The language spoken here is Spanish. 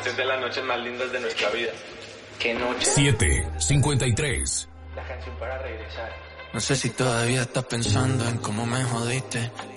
canción de las noches más lindas de nuestra vida. ¿Qué noche? 7:53. La canción para regresar. No sé si todavía estás pensando en cómo me jodiste.